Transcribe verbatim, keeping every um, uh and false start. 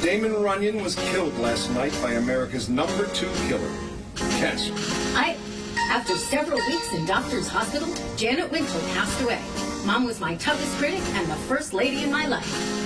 Damon Runyon was killed last night by America's number two killer, cancer. I, after several weeks in doctor's hospital, Janet Wintle passed away. Mom was my toughest critic and the first lady in my life.